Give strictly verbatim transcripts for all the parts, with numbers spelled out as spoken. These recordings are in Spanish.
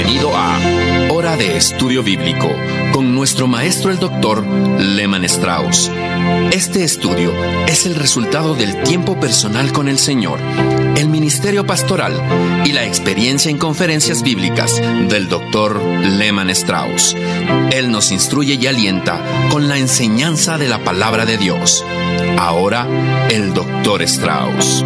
Bienvenido a Hora de Estudio Bíblico con nuestro maestro el doctor Lehman Strauss. Este estudio es el resultado del tiempo personal con el Señor, el ministerio pastoral y la experiencia en conferencias bíblicas del doctor Lehman Strauss. Él nos instruye y alienta con la enseñanza de la palabra de Dios. Ahora, el doctor Strauss.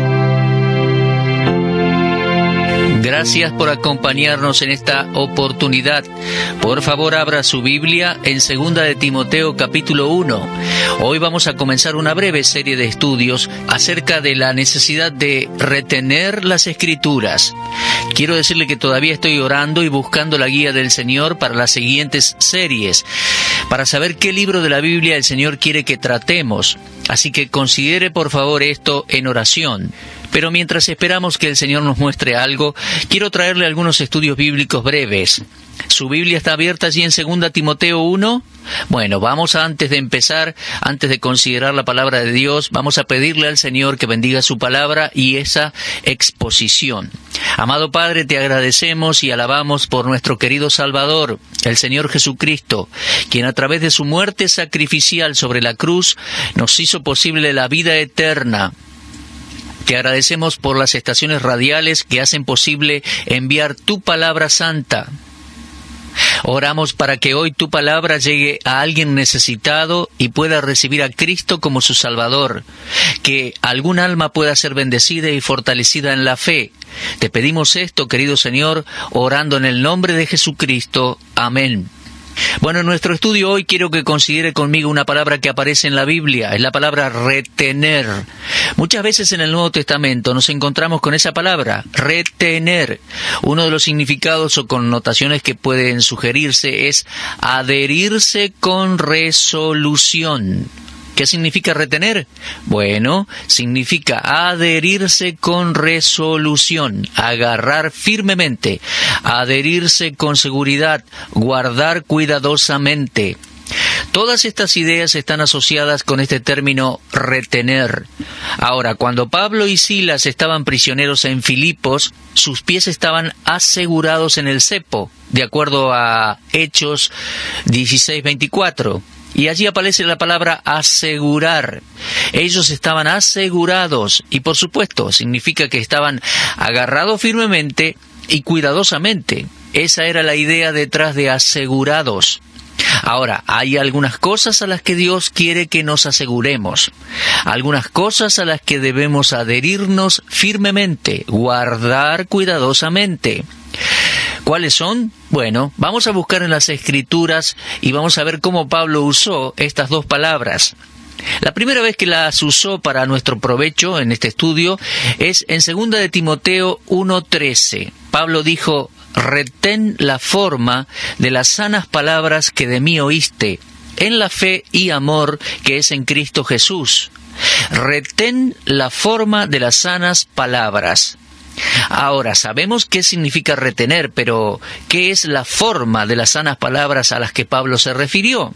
Gracias por acompañarnos en esta oportunidad. Por favor, abra su Biblia en Segunda de Timoteo capítulo uno. Hoy vamos a comenzar una breve serie de estudios acerca de la necesidad de retener las Escrituras. Quiero decirle que todavía estoy orando y buscando la guía del Señor para las siguientes series, para saber qué libro de la Biblia el Señor quiere que tratemos. Así que considere por favor esto en oración. Pero mientras esperamos que el Señor nos muestre algo, quiero traerle algunos estudios bíblicos breves. ¿Su Biblia está abierta allí en Segunda Timoteo uno? Bueno, vamos a, antes de empezar, antes de considerar la palabra de Dios, vamos a pedirle al Señor que bendiga su palabra y esa exposición. Amado Padre, te agradecemos y alabamos por nuestro querido Salvador, el Señor Jesucristo, quien a través de su muerte sacrificial sobre la cruz nos hizo posible la vida eterna. Te agradecemos por las estaciones radiales que hacen posible enviar tu palabra santa. Oramos para que hoy tu palabra llegue a alguien necesitado y pueda recibir a Cristo como su Salvador, que algún alma pueda ser bendecida y fortalecida en la fe. Te pedimos esto, querido Señor, orando en el nombre de Jesucristo. Amén. Bueno, en nuestro estudio hoy quiero que considere conmigo una palabra que aparece en la Biblia, es la palabra retener. Muchas veces en el Nuevo Testamento nos encontramos con esa palabra, retener. Uno de los significados o connotaciones que pueden sugerirse es adherirse con resolución. ¿Qué significa retener? Bueno, significa adherirse con resolución, agarrar firmemente, adherirse con seguridad, guardar cuidadosamente. Todas estas ideas están asociadas con este término retener. Ahora, cuando Pablo y Silas estaban prisioneros en Filipos, sus pies estaban asegurados en el cepo, de acuerdo a Hechos dieciséis veinticuatro. Y allí aparece la palabra asegurar. Ellos estaban asegurados y por supuesto significa que estaban agarrados firmemente y cuidadosamente. Esa era la idea detrás de asegurados. Ahora, hay algunas cosas a las que Dios quiere que nos aseguremos, algunas cosas a las que debemos adherirnos firmemente, guardar cuidadosamente. ¿Cuáles son? Bueno, vamos a buscar en las Escrituras y vamos a ver cómo Pablo usó estas dos palabras. La primera vez que las usó para nuestro provecho en este estudio es en Segunda de Timoteo uno trece. Pablo dijo: retén la forma de las sanas palabras que de mí oíste, en la fe y amor que es en Cristo Jesús. Retén la forma de las sanas palabras. Ahora, sabemos qué significa retener, pero ¿qué es la forma de las sanas palabras a las que Pablo se refirió?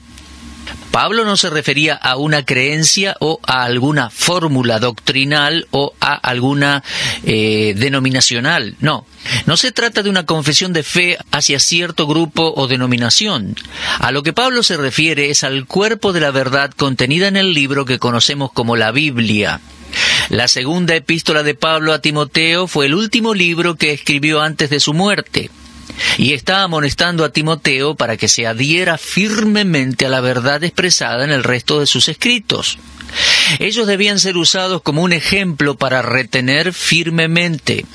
Pablo no se refería a una creencia o a alguna fórmula doctrinal o a alguna eh, denominacional. No, no se trata de una confesión de fe hacia cierto grupo o denominación. A lo que Pablo se refiere es al cuerpo de la verdad contenida en el libro que conocemos como la Biblia. La segunda epístola de Pablo a Timoteo fue el último libro que escribió antes de su muerte, y está amonestando a Timoteo para que se adhiera firmemente a la verdad expresada en el resto de sus escritos. Ellos debían ser usados como un ejemplo para retener firmemente.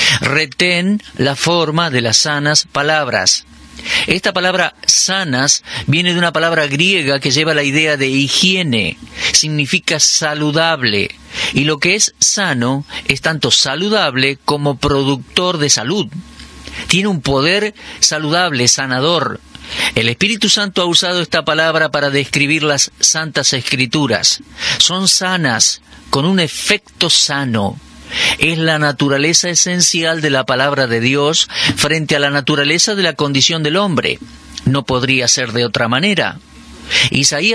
Retén la forma de las sanas palabras. Esta palabra sanas viene de una palabra griega que lleva la idea de higiene, significa saludable, y lo que es sano es tanto saludable como productor de salud. Tiene un poder saludable, sanador. El Espíritu Santo ha usado esta palabra para describir las Santas Escrituras. Son sanas, con un efecto sano. Es la naturaleza esencial de la palabra de Dios frente a la naturaleza de la condición del hombre. No podría ser de otra manera. Isaías